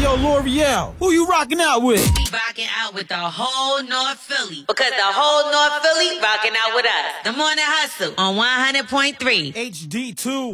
yo, L'Oreal, who you rocking out with? We rocking out with the whole North Philly. Because the whole North Philly rocking out with us. The Morning Hustle on 100.3 HD2.